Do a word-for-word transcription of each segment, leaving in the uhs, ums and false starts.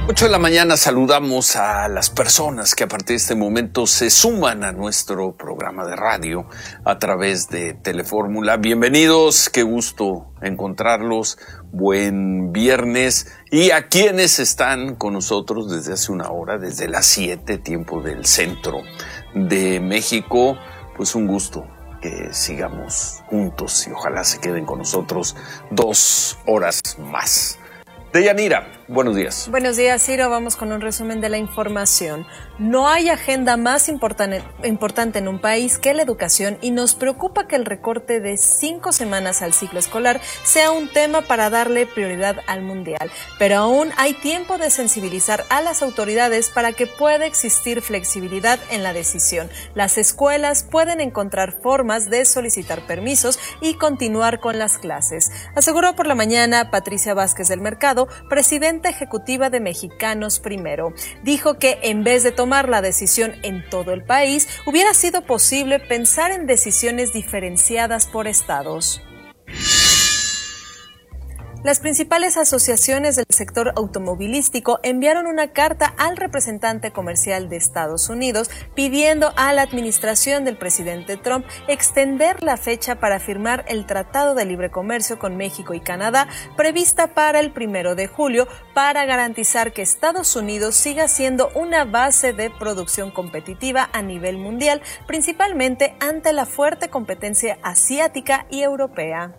ocho de la mañana saludamos a las personas que a partir de este momento se suman a nuestro programa de radio a través de Telefórmula. Bienvenidos, qué gusto encontrarlos, buen viernes. Y a quienes están con nosotros desde hace una hora, desde las siete, tiempo del centro de México, pues un gusto que sigamos juntos y ojalá se queden con nosotros dos horas más. Deyanira, buenos días. Buenos días, Ciro. Vamos con un resumen de la información. No hay agenda más importante, importante en un país que la educación y nos preocupa que el recorte de cinco semanas al ciclo escolar sea un tema para darle prioridad al mundial. Pero aún hay tiempo de sensibilizar a las autoridades para que pueda existir flexibilidad en la decisión. Las escuelas pueden encontrar formas de solicitar permisos y continuar con las clases. Aseguró por la mañana Patricia Vázquez del Mercado, presidenta ejecutiva de Mexicanos Primero. Dijo que en vez de tomar la decisión en todo el país, hubiera sido posible pensar en decisiones diferenciadas por estados. Las principales asociaciones del sector automovilístico enviaron una carta al representante comercial de Estados Unidos pidiendo a la administración del presidente Trump extender la fecha para firmar el Tratado de Libre Comercio con México y Canadá prevista para el primero de julio para garantizar que Estados Unidos siga siendo una base de producción competitiva a nivel mundial, principalmente ante la fuerte competencia asiática y europea.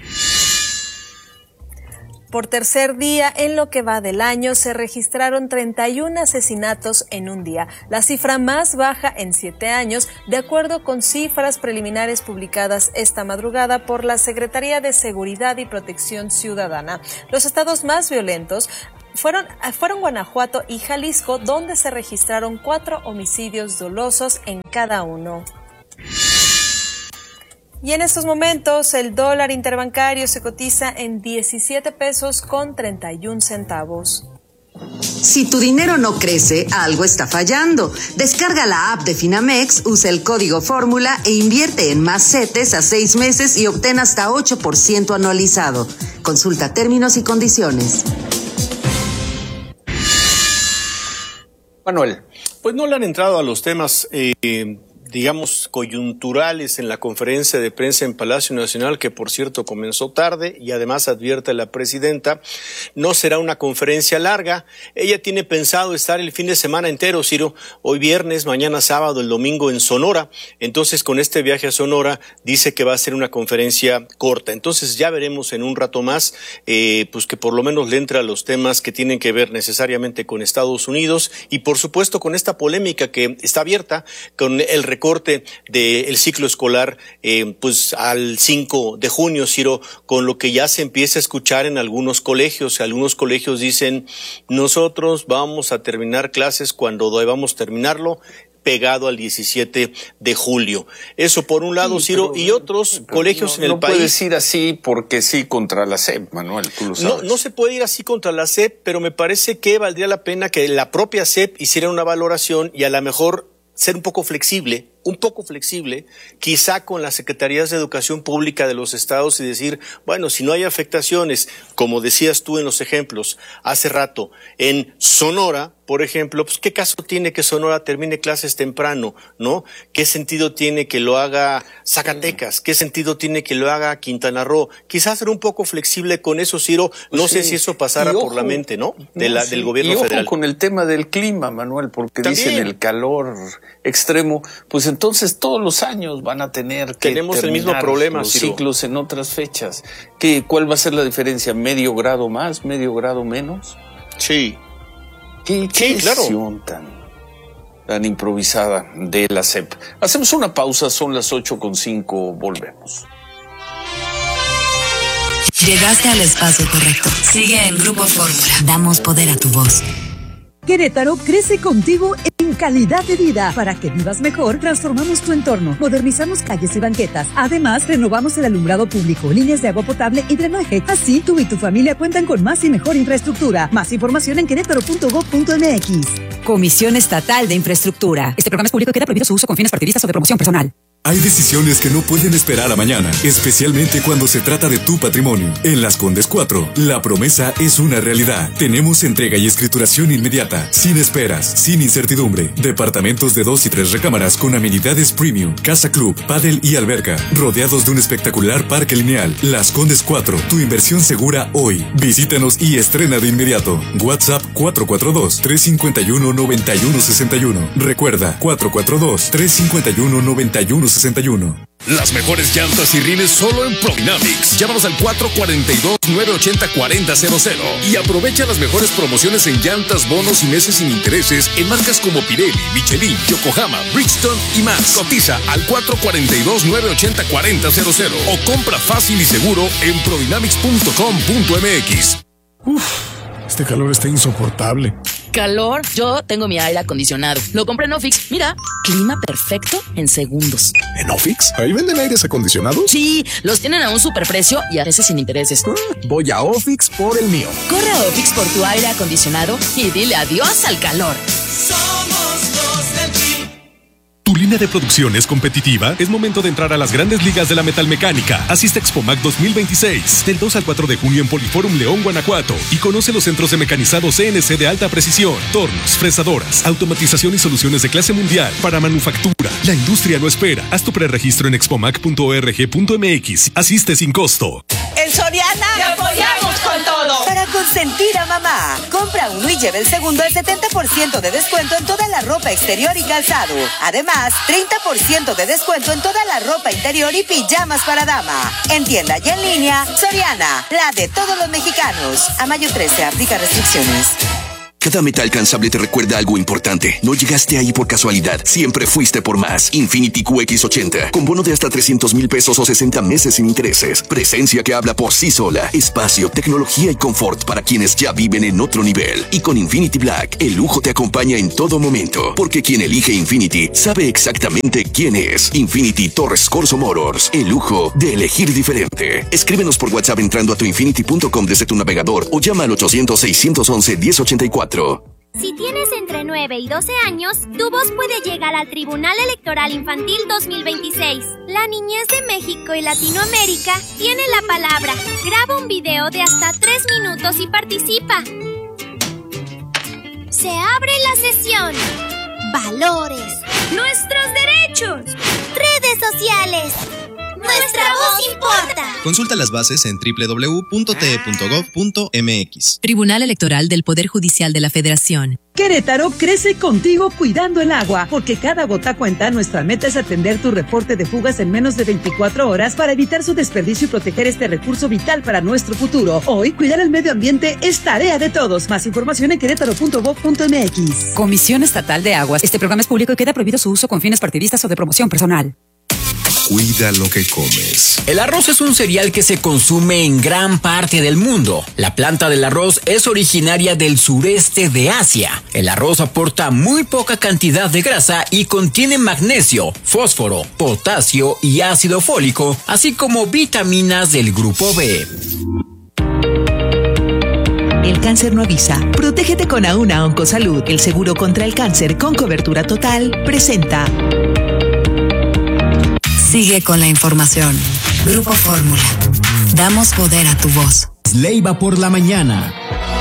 Por tercer día, en lo que va del año, se registraron treinta y uno asesinatos en un día, la cifra más baja en siete años, de acuerdo con cifras preliminares publicadas esta madrugada por la Secretaría de Seguridad y Protección Ciudadana. Los estados más violentos Fueron, fueron Guanajuato y Jalisco, donde se registraron cuatro homicidios dolosos en cada uno. Y en estos momentos el dólar interbancario se cotiza en diecisiete pesos con treinta y un centavos. Si tu dinero no crece, algo está fallando. Descarga la app de Finamex, usa el código Fórmula e invierte en más CETES a seis meses y obtén hasta ocho por ciento anualizado. Consulta términos y condiciones. Manuel. Pues no le han entrado a los temas eh, digamos, coyunturales en la conferencia de prensa en Palacio Nacional, que por cierto comenzó tarde, y además advierte la presidenta, no será una conferencia larga. Ella tiene pensado estar el fin de semana entero, Ciro, hoy viernes, mañana sábado, el domingo en Sonora. Entonces, con este viaje a Sonora, dice que va a ser una conferencia corta. Entonces, ya veremos en un rato más, eh, pues que por lo menos le entra a los temas que tienen que ver necesariamente con Estados Unidos y, por supuesto, con esta polémica que está abierta con el recorte del ciclo escolar eh, pues al cinco de junio, Ciro, con lo que ya se empieza a escuchar en algunos colegios. Algunos colegios dicen, nosotros vamos a terminar clases cuando debamos terminarlo, pegado al diecisiete de julio. Eso por un lado, sí, Ciro, pero, y otros colegios no, en el no país. No puedes ir así porque sí contra la S E P, Manuel, tú lo sabes. No, no se puede ir así contra la S E P, pero me parece que valdría la pena que la propia S E P hiciera una valoración y a lo mejor ser un poco flexible, un poco flexible, quizá con las secretarías de educación pública de los estados y decir, bueno, si no hay afectaciones, como decías tú en los ejemplos hace rato, en Sonora, por ejemplo, pues qué caso tiene que Sonora termine clases temprano, ¿no? ¿Qué sentido tiene que lo haga Zacatecas? ¿Qué sentido tiene que lo haga Quintana Roo? Quizás ser un poco flexible con eso, Ciro, no sí. sé si eso pasara ojo, por la mente, ¿no? De la, no sí. del gobierno y ojo federal. Con el tema del clima, Manuel, porque También. dicen el calor extremo, pues entonces todos los años van a tener que tenemos el mismo problema, los Ciro. ciclos en otras fechas. ¿Qué, ¿Cuál va a ser la diferencia? ¿Medio grado más? ¿Medio grado menos? Sí. ¿Qué, qué sí, claro. decisión tan, tan improvisada de la S E P? Hacemos una pausa, son las ocho con cinco, volvemos. Llegaste al espacio correcto. Sigue en Grupo Fórmula. Damos poder a tu voz. Querétaro crece contigo en calidad de vida. Para que vivas mejor, transformamos tu entorno, modernizamos calles y banquetas. Además, renovamos el alumbrado público, líneas de agua potable y drenaje. Así, tú y tu familia cuentan con más y mejor infraestructura. Más información en querétaro punto gob punto eme equis. Comisión Estatal de Infraestructura. Este programa es público y queda prohibido su uso con fines partidistas o de promoción personal. Hay decisiones que no pueden esperar a mañana, especialmente cuando se trata de tu patrimonio. En Las Condes cuatro, la promesa es una realidad. Tenemos entrega y escrituración inmediata, sin esperas, sin incertidumbre. Departamentos de dos y tres recámaras con amenidades premium, casa club, pádel y alberca, rodeados de un espectacular parque lineal. Las Condes cuatro, tu inversión segura hoy. Visítanos y estrena de inmediato. WhatsApp cuatro cuatro dos, tres cinco uno, nueve uno seis uno. Recuerda, cuatro cuatro dos, tres cinco uno, nueve uno sesenta y uno. Las mejores llantas y rines solo en Prodynamics. Llámanos al cuatro cuatro dos, nueve ocho cero, cuatro cero cero cero y aprovecha las mejores promociones en llantas, bonos y meses sin intereses en marcas como Pirelli, Michelin, Yokohama, Bridgestone y más. Cotiza al cuatro cuatro dos, nueve ocho cero, cuatro cero cero o compra fácil y seguro en prodynamics punto com punto m x. Uf, este calor está insoportable. ¿Calor? Yo tengo mi aire acondicionado. Lo compré en Ofix. Mira, clima perfecto en segundos. ¿En Ofix? ¿Ahí venden aires acondicionados? Sí, los tienen a un superprecio y a veces sin intereses. Ah, voy a Ofix por el mío. Corre a Ofix por tu aire acondicionado y dile adiós al calor. Somos los del Team. ¿Tu línea de producción es competitiva? Es momento de entrar a las grandes ligas de la metalmecánica. Asiste a Expomac dos mil veintiséis, del dos al cuatro de junio en Poliforum León, Guanajuato. Y conoce los centros de mecanizado C N C de alta precisión, tornos, fresadoras, automatización y soluciones de clase mundial para manufactura. La industria no espera. Haz tu preregistro en expomac punto org punto m x. Asiste sin costo. En Soriana te apoyamos con todo. Para consentir a mamá. Compra uno y lleve el segundo al setenta por ciento de descuento en toda la ropa exterior y calzado. Además, treinta por ciento de descuento en toda la ropa interior y pijamas para dama. En tienda y en línea, Soriana, la de todos los mexicanos. A mayo trece, aplica restricciones. Cada meta alcanzable te recuerda algo importante. No llegaste ahí por casualidad. Siempre fuiste por más. Infiniti Q X ochenta. Con bono de hasta trescientos mil pesos o sesenta meses sin intereses. Presencia que habla por sí sola. Espacio, tecnología y confort para quienes ya viven en otro nivel. Y con Infinity Black, el lujo te acompaña en todo momento. Porque quien elige Infinity sabe exactamente quién es. Infinity Torres Corso Motors. El lujo de elegir diferente. Escríbenos por WhatsApp entrando a tu infinity punto com desde tu navegador o llama al ochocientos, seiscientos once, diez ochenta y cuatro. Si tienes entre nueve y doce años, tu voz puede llegar al Tribunal Electoral Infantil dos mil veintiséis. La niñez de México y Latinoamérica tiene la palabra. Graba un video de hasta tres minutos y participa. Se abre la sesión. Valores. Nuestros derechos. Redes sociales. Nuestra voz importa. Consulta las bases en doble u doble u doble u punto t e punto gov punto m x. Tribunal Electoral del Poder Judicial de la Federación. Querétaro crece contigo cuidando el agua, porque cada gota cuenta. Nuestra meta es atender tu reporte de fugas en menos de veinticuatro horas para evitar su desperdicio y proteger este recurso vital para nuestro futuro. Hoy, cuidar el medio ambiente es tarea de todos. Más información en querétaro punto gov punto m x. Comisión Estatal de Aguas. Este programa es público y queda prohibido su uso con fines partidistas o de promoción personal. Cuida lo que comes. El arroz es un cereal que se consume en gran parte del mundo. La planta del arroz es originaria del sureste de Asia. El arroz aporta muy poca cantidad de grasa y contiene magnesio, fósforo, potasio y ácido fólico, así como vitaminas del grupo B. El cáncer no avisa. Protégete con Auna Oncosalud. El seguro contra el cáncer con cobertura total presenta. Sigue con la información. Grupo Fórmula. Damos poder a tu voz. Leiva por la mañana.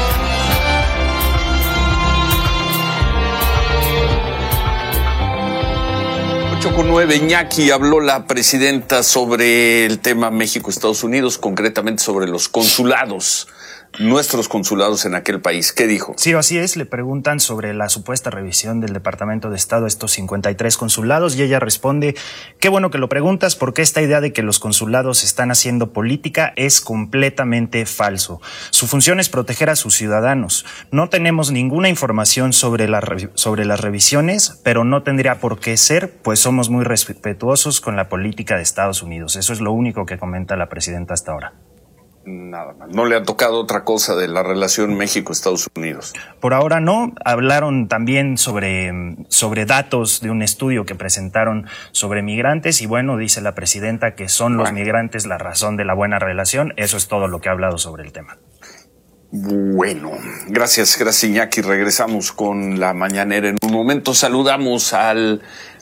ocho con nueve, Iñaki, habló la presidenta sobre el tema México-Estados Unidos, concretamente sobre los consulados. Nuestros consulados en aquel país. ¿Qué dijo? Sí, así es. Le preguntan sobre la supuesta revisión del Departamento de Estado a estos cincuenta y tres consulados y ella responde: qué bueno que lo preguntas, porque esta idea de que los consulados están haciendo política es completamente falso. Su función es proteger a sus ciudadanos. No tenemos ninguna información sobre, la, sobre las revisiones, pero no tendría por qué ser, pues somos muy respetuosos con la política de Estados Unidos. Eso es lo único que comenta la presidenta hasta ahora. Nada más. ¿No le ha tocado otra cosa de la relación México-Estados Unidos? Por ahora no. Hablaron también sobre, sobre datos de un estudio que presentaron sobre migrantes y bueno, dice la presidenta que son los bueno. migrantes la razón de la buena relación. Eso es todo lo que ha hablado sobre el tema. Bueno, gracias, gracias Iñaki. Regresamos con la mañanera en un momento. Saludamos al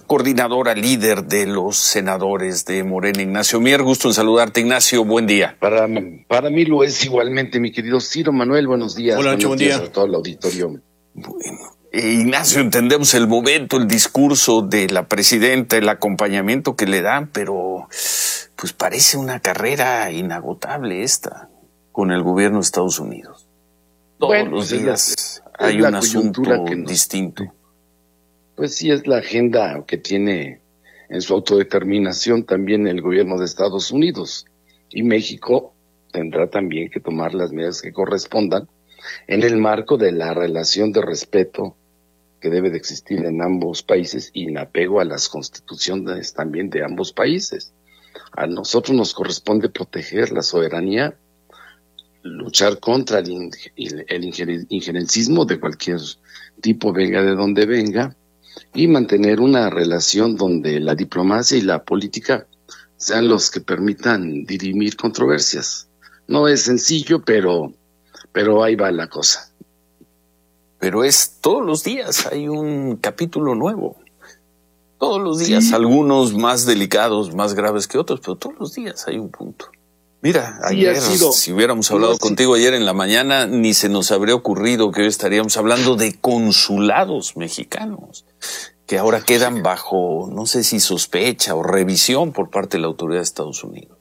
coordinadora líder de los senadores de Morena, Ignacio Mier. Gusto en saludarte, Ignacio. Buen día. Para, para mí lo es igualmente, mi querido Ciro Manuel. Buenos días. Hola, buenos buen días día a todo el auditorio. Bueno, eh, Ignacio, entendemos el momento, el discurso de la presidenta, el acompañamiento que le dan, pero pues parece una carrera inagotable esta con el gobierno de Estados Unidos. Todos bueno, los pues días es la, hay es un la asunto que nos, distinto. Pues sí, es la agenda que tiene en su autodeterminación también el gobierno de Estados Unidos. Y México tendrá también que tomar las medidas que correspondan en el marco de la relación de respeto que debe de existir en ambos países y en apego a las constituciones también de ambos países. A nosotros nos corresponde proteger la soberanía, luchar contra el, el, el injerencismo de cualquier tipo, venga de donde venga, y mantener una relación donde la diplomacia y la política sean los que permitan dirimir controversias. No es sencillo, pero, pero ahí va la cosa. Pero es todos los días hay un capítulo nuevo. Todos los días, sí. Algunos más delicados, más graves que otros, pero todos los días hay un punto. Mira, sí, ayer, sido, si hubiéramos hablado no, contigo sí. ayer en la mañana, ni se nos habría ocurrido que hoy estaríamos hablando de consulados mexicanos, que ahora quedan bajo, no sé si sospecha o revisión por parte de la autoridad de Estados Unidos.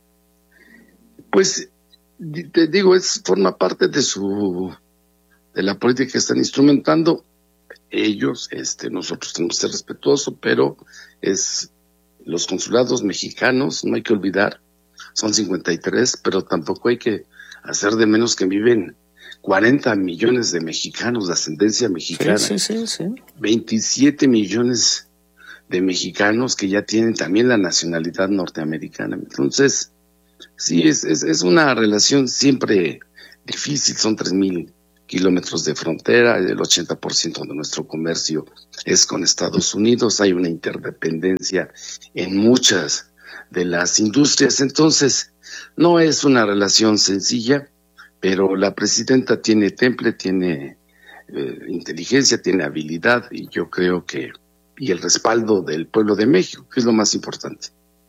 Pues, te digo, es forma parte de su, de la política que están instrumentando ellos, este, nosotros tenemos que ser respetuosos, pero es los consulados mexicanos, no hay que olvidar, son cincuenta y tres, pero tampoco hay que hacer de menos que viven cuarenta millones de mexicanos de ascendencia mexicana, sí, sí, sí, sí. veintisiete millones de mexicanos que ya tienen también la nacionalidad norteamericana. Entonces, sí, es, es, es una relación siempre difícil, son tres mil kilómetros de frontera, el ochenta por ciento de nuestro comercio es con Estados Unidos, hay una interdependencia en muchas de las industrias, entonces no es una relación sencilla, pero la presidenta tiene temple, tiene eh, inteligencia, tiene habilidad y yo creo que, y el respaldo del pueblo de México, que es lo más importante.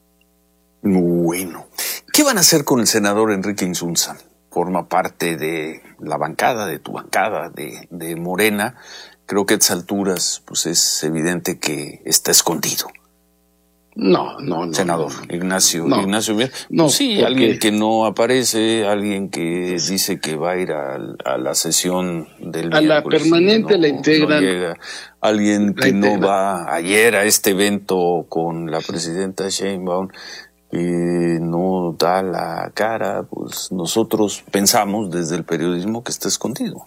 Bueno, ¿qué van a hacer con el senador Enrique Insunza? Forma parte de la bancada, de tu bancada, de, de Morena. Creo que a estas alturas pues es evidente que está escondido. No, no, no. Senador no, Ignacio, no, Ignacio Mier. No, sí, porque... alguien que no aparece, alguien que dice que va a ir a, a la sesión del a la permanente no, la integran. No llega. Alguien que no va ayer a este evento con la presidenta Sheinbaum y no da la cara, pues nosotros pensamos desde el periodismo que está escondido.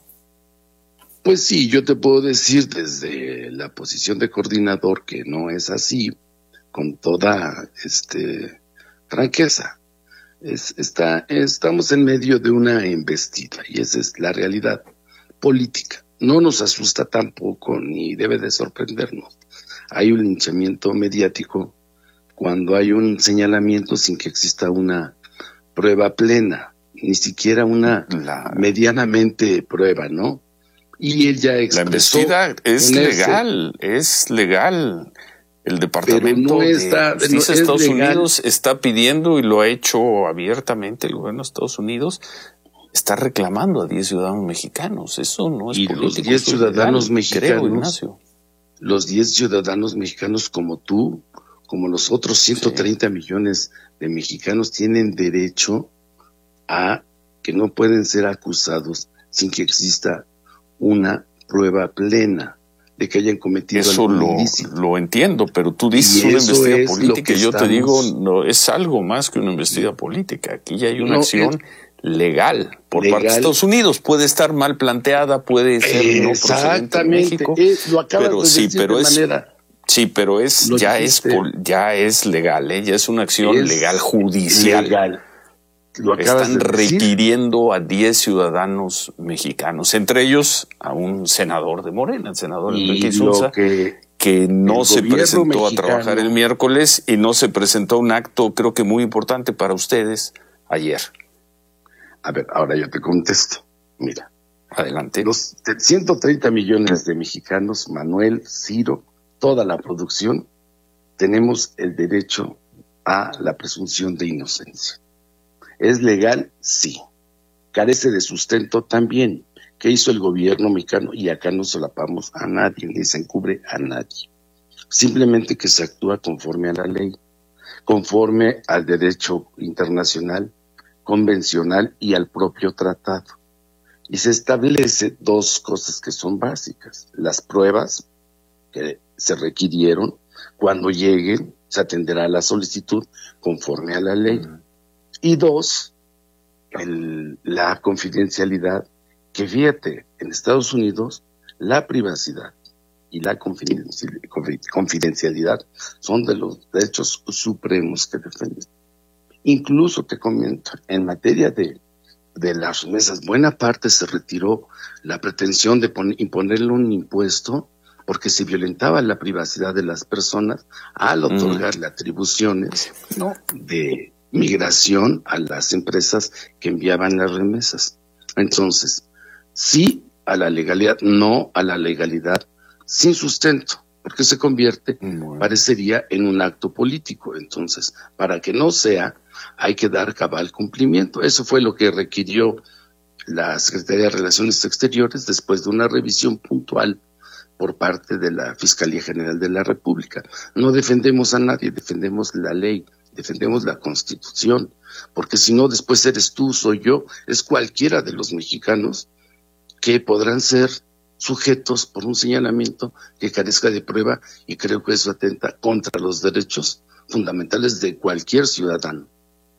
Pues sí, yo te puedo decir desde la posición de coordinador que no es así, con toda este franqueza. Es, está, estamos en medio de una embestida y esa es la realidad política. No nos asusta tampoco ni debe de sorprendernos. Hay un linchamiento mediático cuando hay un señalamiento sin que exista una prueba plena, ni siquiera una la... medianamente prueba, ¿no? Y él ya expresó... La embestida es legal, es legal. El Departamento no está, de Justicia no de Estados legal. Unidos está pidiendo, y lo ha hecho abiertamente el gobierno de Estados Unidos, está reclamando a diez ciudadanos mexicanos. Eso no es y político. los diez ciudadanos legal, mexicanos, creo, Ignacio. Los diez ciudadanos mexicanos como tú, como los otros ciento treinta sí. millones de mexicanos, tienen derecho a que no pueden ser acusados sin que exista una prueba plena de que hayan cometido eso algún lo, ilícito. Lo entiendo, pero tú dices y una investida política y yo estamos... te digo, no, es algo más que una investida política. Aquí ya hay una no, acción es... legal por legal. parte de Estados Unidos. Puede estar mal planteada, puede ser no procedente en México, es, lo acabas pero de sí, decir pero de es manera... sí, pero es lo ya dijiste. es ya es legal, ¿eh? Ya es una acción es legal judicial. Legal. Lo Están requiriendo a diez ciudadanos mexicanos, entre ellos a un senador de Morena, el senador Enrique Insunza, que, que no se presentó mexicano. a trabajar el miércoles y no se presentó a un acto, creo que muy importante para ustedes, ayer. A ver, ahora yo te contesto. Mira, adelante. Los ciento treinta millones de mexicanos, Manuel, Ciro, toda la producción, tenemos el derecho a la presunción de inocencia. ¿Es legal? Sí. ¿Carece de sustento? También. ¿Qué hizo el gobierno mexicano? Y acá no solapamos a nadie, ni se encubre a nadie. Simplemente que se actúa conforme a la ley, conforme al derecho internacional, convencional y al propio tratado. Y se establece dos cosas que son básicas. Las pruebas que se requirieron, cuando lleguen, se atenderá a la solicitud conforme a la ley. Uh-huh. Y dos, el, la confidencialidad, que fíjate, en Estados Unidos, la privacidad y la confidencialidad son de los derechos supremos que defienden. Incluso te comento, en materia de, de las remesas, buena parte se retiró la pretensión de poner, imponerle un impuesto porque se violentaba la privacidad de las personas al otorgarle mm. atribuciones no. de migración a las empresas que enviaban las remesas. Entonces, sí a la legalidad, no a la legalidad sin sustento, porque se convierte, bueno. parecería, en un acto político. Entonces, para que no sea, hay que dar cabal cumplimiento. Eso fue lo que requirió la Secretaría de Relaciones Exteriores después de una revisión puntual por parte de la Fiscalía General de la República. No defendemos a nadie, defendemos la ley, defendemos la Constitución, porque si no, después eres tú, soy yo, es cualquiera de los mexicanos que podrán ser sujetos por un señalamiento que carezca de prueba, y creo que eso atenta contra los derechos fundamentales de cualquier ciudadano.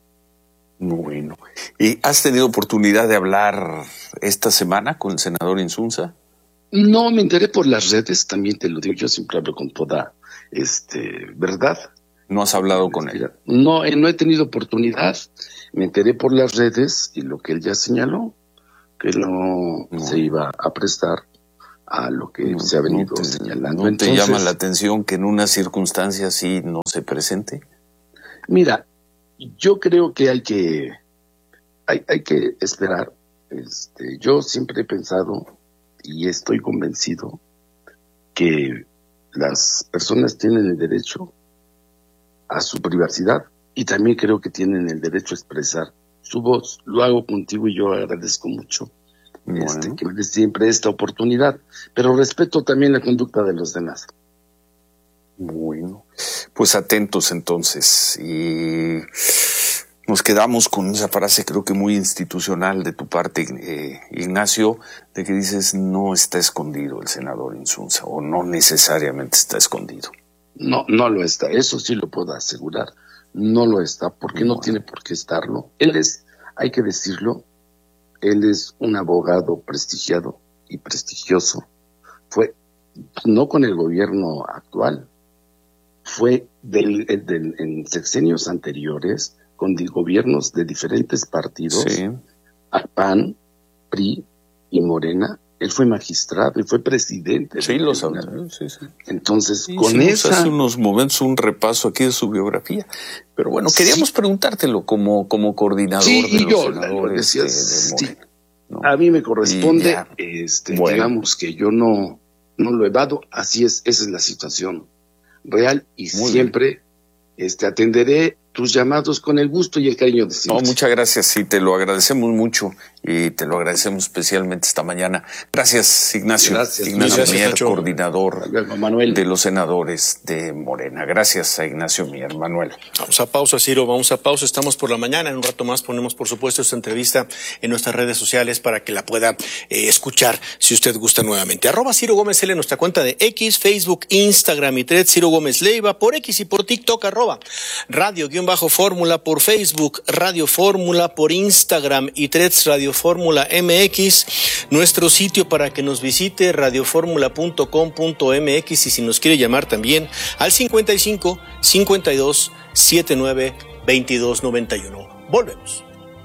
Bueno, ¿y has tenido oportunidad de hablar esta semana con el senador Insunza? No, me enteré por las redes, también te lo digo, yo siempre hablo con toda este, verdad. ¿No has hablado con él? No, no he tenido oportunidad, me enteré por las redes y lo que él ya señaló, que no, no. se iba a prestar a lo que no, se ha venido no te, señalando. ¿No Entonces, te llama la atención que en una circunstancia así no se presente? Mira, yo creo que hay que hay, hay que esperar. Este, yo siempre he pensado y estoy convencido que las personas tienen el derecho a su privacidad y también creo que tienen el derecho a expresar su voz. Lo hago contigo y yo agradezco mucho bueno. este, que me des siempre esta oportunidad, pero respeto también la conducta de los demás. Bueno, pues atentos entonces, y nos quedamos con esa frase creo que muy institucional de tu parte, eh, Ignacio, de que dices no está escondido el senador Insunza, o no necesariamente está escondido. No, no lo está, eso sí lo puedo asegurar, no lo está, porque bueno. no tiene por qué estarlo. Él es, hay que decirlo, él es un abogado prestigiado y prestigioso, fue no con el gobierno actual, fue del, del, en sexenios anteriores, con gobiernos de diferentes partidos, sí. P A N, P R I y Morena. Él fue magistrado y fue presidente. Sí, lo sabía. Sí, sí. Entonces, sí, con esa... Hace unos momentos un repaso aquí de su biografía. Pero bueno, queríamos sí. preguntártelo como, como coordinador sí, de los yo, senadores decía, de, de Morena. Sí. ¿No? A mí me corresponde, este, bueno. digamos que yo no, no lo evado. Así es, esa es la situación real y Muy siempre bien. este atenderé tus llamados con el gusto y el cariño de siempre. No, muchas gracias, sí, te lo agradecemos mucho y te lo agradecemos especialmente esta mañana. Gracias, Ignacio. Gracias, Ignacio gracias, Mier, Nacho. coordinador Manuel. de los senadores de Morena. Gracias a Ignacio Mier. Manuel. Vamos a pausa, Ciro, vamos a pausa. Estamos por la mañana. En un rato más ponemos, por supuesto, esta entrevista en nuestras redes sociales para que la pueda eh, escuchar si usted gusta nuevamente. Arroba Ciro Gómez L, nuestra cuenta de X, Facebook, Instagram y Threads, Ciro Gómez Leiva, por X y por TikTok, arroba Radio guión bajo Fórmula por Facebook, Radio Fórmula por Instagram y Threads Radio Fórmula M X, nuestro sitio para que nos visite radioformula punto com punto m x y si nos quiere llamar también al cincuenta y cinco, cincuenta y dos, setenta y nueve, veintidós noventa y uno. Volvemos.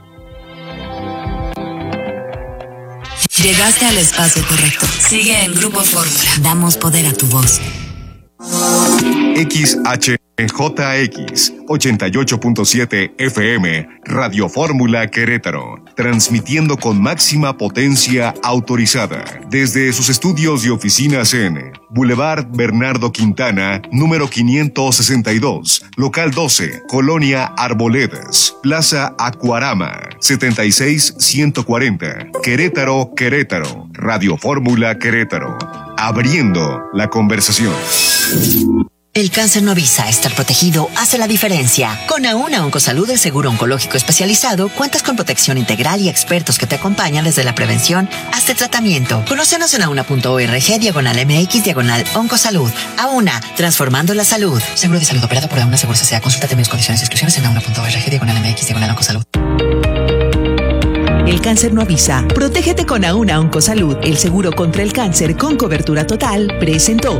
Llegaste al espacio correcto. Sigue en Grupo Fórmula. Damos poder a tu voz. X H En J X ochenta y ocho punto siete F M, Radio Fórmula Querétaro, transmitiendo con máxima potencia autorizada desde sus estudios y oficinas en Boulevard Bernardo Quintana, número quinientos sesenta y dos, local doce, Colonia Arboledas, Plaza Acuarama, setenta y seis ciento cuarenta, Querétaro, Querétaro, Radio Fórmula Querétaro, abriendo la conversación. El cáncer no avisa, estar protegido hace la diferencia. Con Auna Oncosalud, el seguro oncológico especializado, cuentas con protección integral y expertos que te acompañan desde la prevención hasta el tratamiento. Conócenos en auna.org, diagonal MX, diagonal Oncosalud. Auna, transformando la salud. Seguro de salud operado por Auna Seguros S A. Consulta términos, condiciones y exclusiones en auna.org, diagonal MX, diagonal Oncosalud. El cáncer no avisa. Protégete con Auna Oncosalud, el seguro contra el cáncer con cobertura total, presentó.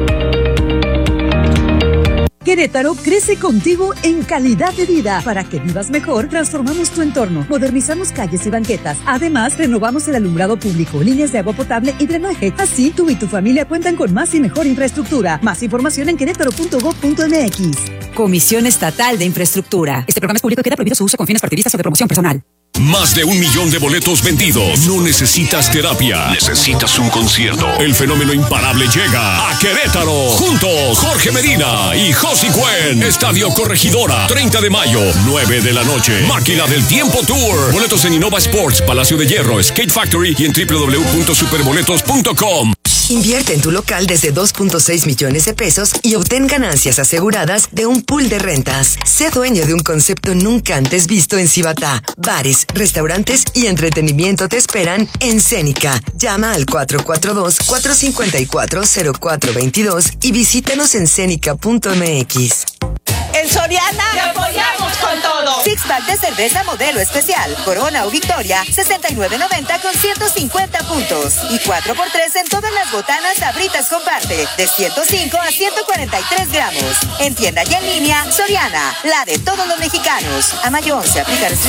Querétaro crece contigo en calidad de vida. Para que vivas mejor, transformamos tu entorno, modernizamos calles y banquetas. Además, renovamos el alumbrado público, líneas de agua potable y drenaje. Así, tú y tu familia cuentan con más y mejor infraestructura. Más información en querétaro punto gob punto m x. Comisión Estatal de Infraestructura. Este programa es público y queda prohibido su uso con fines partidistas o de promoción personal. Más de un millón de boletos vendidos. No necesitas terapia. Necesitas un concierto. El fenómeno imparable llega a Querétaro. Juntos, Jorge Medina y Josie Cuen. Estadio Corregidora, treinta de mayo, nueve de la noche. Máquina del Tiempo Tour. Boletos en Innova Sports, Palacio de Hierro, Skate Factory y en doble u doble u doble u punto superboletos punto com. Invierte en tu local desde dos punto seis millones de pesos y obtén ganancias aseguradas de un pool de rentas. Sé dueño de un concepto nunca antes visto en Cibatá. Bares, restaurantes y entretenimiento te esperan en Cénica. Llama al cuatro cuatro dos, cuatro cinco cuatro, cero cuatro dos dos y visítanos en cenica punto m x. En Soriana ¡te apoyamos con todo! Six pack de cerveza modelo especial, Corona o Victoria, sesenta y nueve noventa con ciento cincuenta puntos. Y cuatro por tres en todas las botanas Sabritas Comparte, de ciento cinco a ciento cuarenta y tres gramos. En tienda y en línea, Soriana, la de todos los mexicanos. A mayor se aplica restricción.